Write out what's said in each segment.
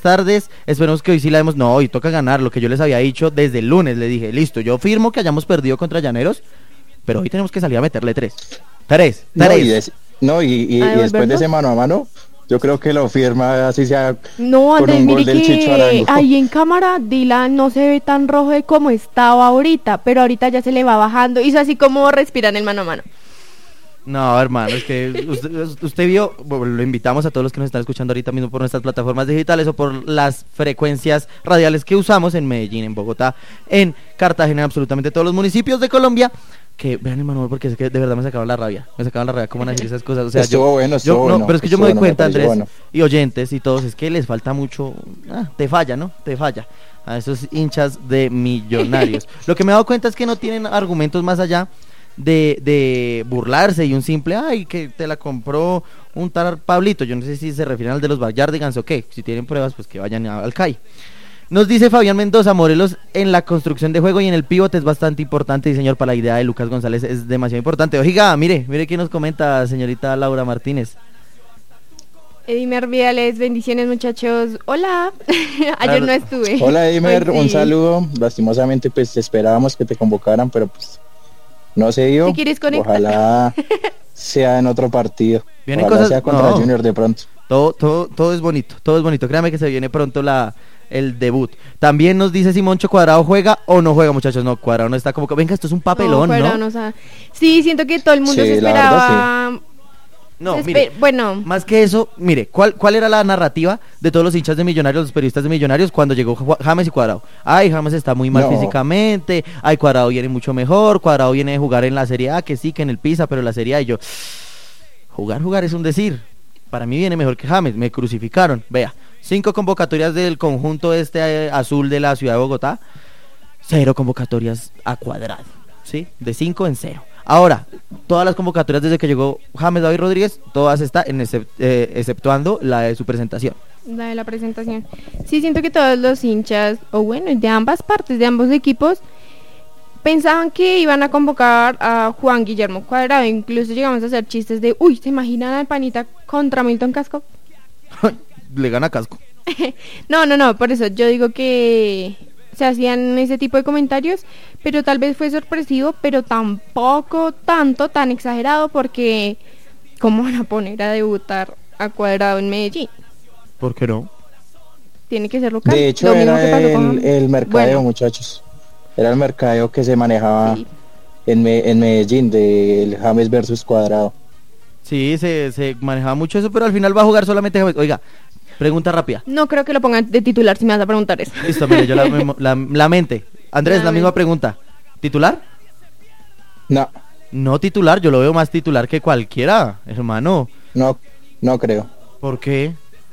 tardes, esperemos que hoy sí la demos, no, hoy toca ganar, lo que yo les había dicho desde el lunes, le dije, listo, yo firmo que hayamos perdido contra Llaneros, pero hoy tenemos que salir a meterle tres. Y después de ese mano a mano, yo creo que lo firma así sea no, con Andrés, un gol mire del Chicho que Arango. ahí en cámara Dylan no se ve tan rojo de como estaba ahorita, pero ahorita ya se le va bajando, hizo así como respirar en el mano a mano. No, hermano, es que usted vio, lo invitamos a todos los que nos están escuchando ahorita mismo por nuestras plataformas digitales o por las frecuencias radiales que usamos en Medellín, en Bogotá, en Cartagena, en absolutamente todos los municipios de Colombia, que vean el manual porque es que de verdad me sacaban la rabia, cómo van a decir esas cosas, o sea, estuvo bueno, pero es que yo me doy cuenta, Andrés, bueno. y oyentes y todos, es que les falta mucho, te falla a esos hinchas de Millonarios. Lo que me he dado cuenta es que no tienen argumentos más allá de burlarse y un simple, ay, que te la compró un tal Pablito, yo no sé si se refieren al de los Bayardigans o qué, si tienen pruebas pues que vayan al CAI. Nos dice Fabián Mendoza, Morelos en la construcción de juego y en el pivote es bastante importante, y señor, para la idea de Lucas González es demasiado importante. Oiga, mire qué nos comenta señorita Laura Martínez. Edimer Viales, bendiciones muchachos. Hola, ayer no estuve. Hola Edimer, Hoy sí. Un saludo. Lastimosamente pues esperábamos que te convocaran, pero pues no se dio. ¿Te quieres conectar? Ojalá sea en otro partido. Vienen Ojalá cosas, sea contra Junior de pronto. Todo es bonito, créame que se viene pronto el debut. También nos dice Simoncho, ¿Cuadrado juega o no juega, muchachos? No, Cuadrado no está como que, venga, esto es un papelón, ¿no? O sea, sí, siento que todo el mundo Sí, se la verdad, esperaba. No, mire, bueno, más que eso, mire, ¿cuál era la narrativa de todos los hinchas de Millonarios, los periodistas de Millonarios cuando llegó James y Cuadrado? Ay, James está muy mal físicamente, ay, Cuadrado viene mucho mejor, Cuadrado viene de jugar en la Serie A, que sí, que en el Pisa, pero en la Serie A, y yo, jugar es un decir, para mí viene mejor que James, me crucificaron, vea, 5 convocatorias del conjunto azul de la ciudad de Bogotá, 0 convocatorias a Cuadrado, ¿sí? De 5 en 0. Ahora, todas las convocatorias desde que llegó James David Rodríguez, todas están, exceptuando la de su presentación. La de la presentación. Sí, siento que todos los hinchas, o bueno, de ambas partes, de ambos equipos, pensaban que iban a convocar a Juan Guillermo Cuadrado. Incluso llegamos a hacer chistes de, uy, ¿se imaginan al Panita contra Milton Casco? Le gana Casco. No, por eso yo digo que se hacían ese tipo de comentarios, pero tal vez fue sorpresivo, pero tampoco tan exagerado, porque ¿cómo van a poner a debutar a Cuadrado en Medellín? ¿Por qué no? Tiene que ser local. De hecho, era el mercadeo, muchachos. Era el mercadeo que se manejaba en Medellín, del James versus Cuadrado. Sí, se manejaba mucho eso, pero al final va a jugar solamente James. Oiga, pregunta rápida. No creo que lo pongan de titular si me vas a preguntar eso. Listo, mire, yo la mente. Andrés, la misma pregunta. ¿Titular? No. No titular, yo lo veo más titular que cualquiera, hermano. No creo. ¿Por qué?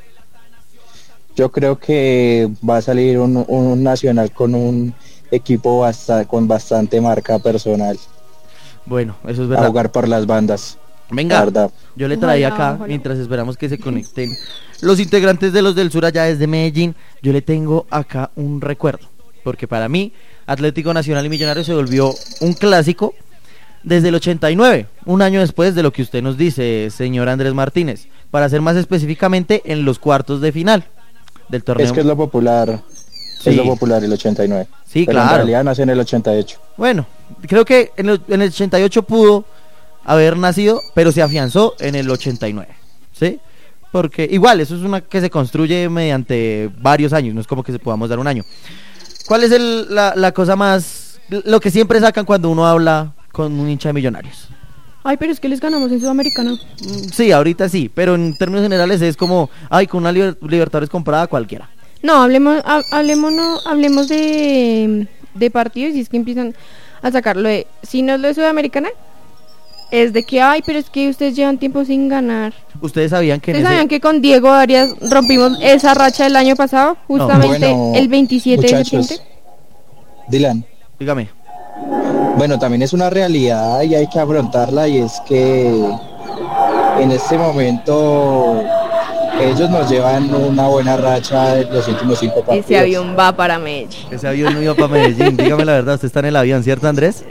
Yo creo que va a salir un Nacional con un equipo con bastante marca personal. Bueno, eso es verdad. A jugar por las bandas. Venga, yo le traía acá, mientras esperamos que se conecten los integrantes de los del sur allá desde Medellín, yo le tengo acá un recuerdo, porque para mí Atlético Nacional y Millonarios se volvió un clásico desde el 89, un año después de lo que usted nos dice, señor Andrés Martínez, para ser más específicamente en los cuartos de final del torneo. Es que es lo popular, sí. Es lo popular el 89. Sí, pero claro. En realidad nace en el 88. Bueno, creo que en el 88 pudo haber nacido, pero se afianzó en el 89, ¿sí? Porque igual, eso es una que se construye mediante varios años, no es como que se podamos dar un año. ¿Cuál es la cosa más, lo que siempre sacan cuando uno habla con un hincha de Millonarios? Ay, pero es que les ganamos en Sudamericana. Sí, ahorita sí, pero en términos generales es como, ay, con una Libertadores comprada cualquiera. No, hablemos de partidos, y es que empiezan a sacarlo de, si no es lo de Sudamericana, es de que, ay, pero es que ustedes llevan tiempo sin ganar. ¿Ustedes sabían que ¿Ustedes sabían que con Diego Arias rompimos esa racha del año pasado? Justamente el 27 de septiembre. Dylan, dígame. Bueno, también es una realidad y hay que afrontarla, y es que en este momento ellos nos llevan una buena racha de los últimos 5 partidos. Ese avión va para Medellín. Ese avión no iba para Medellín, dígame la verdad, usted está en el avión, ¿cierto, Andrés?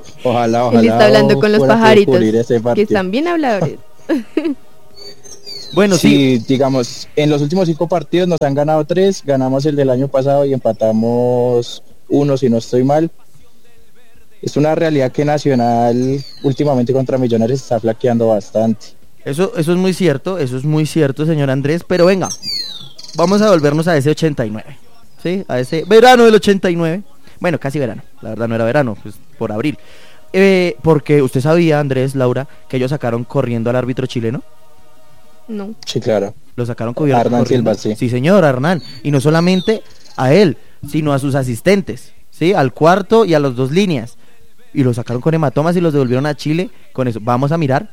Ojalá. Él está hablando con los pajaritos, que están bien habladores. Bueno, sí. Digamos, en los últimos 5 partidos nos han ganado 3, ganamos el del año pasado y empatamos 1, si no estoy mal. Es una realidad que Nacional últimamente contra Millonarios está flaqueando bastante. Eso es muy cierto, señor Andrés, pero venga, vamos a volvernos a ese 89, ¿sí? A ese verano del 89, bueno, casi verano, la verdad no era verano, pues por abril, porque usted sabía, Andrés, Laura, que ellos sacaron corriendo al árbitro chileno. No. Sí, claro. Lo sacaron corriendo. Hernán Silva, sí. Sí, señor, Hernán, y no solamente a él, sino a sus asistentes, ¿sí? Al cuarto y a las 2 líneas, y lo sacaron con hematomas y los devolvieron a Chile con eso. Vamos a mirar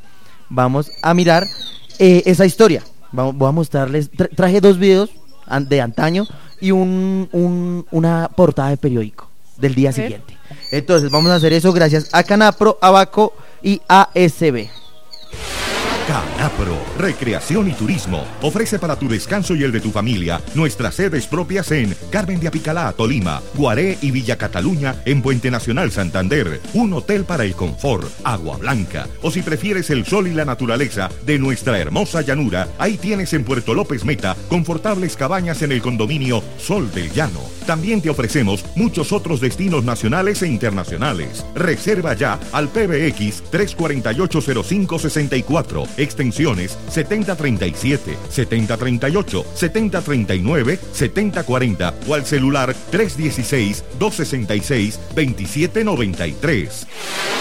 esa historia. Voy a mostrarles, traje 2 videos de antaño y una portada de periódico del día siguiente. Entonces vamos a hacer eso gracias a Canapro, Abaco y ASB. Canapro, Recreación y Turismo, ofrece para tu descanso y el de tu familia nuestras sedes propias en Carmen de Apicalá, Tolima, Guaré y Villa Cataluña en Puente Nacional, Santander, un hotel para el confort, agua blanca, o si prefieres el sol y la naturaleza de nuestra hermosa llanura, ahí tienes en Puerto López Meta confortables cabañas en el condominio Sol del Llano. También te ofrecemos muchos otros destinos nacionales e internacionales. Reserva ya al PBX 348-0564, extensiones 7037, 7038, 7039, 7040 o al celular 316-266-2793.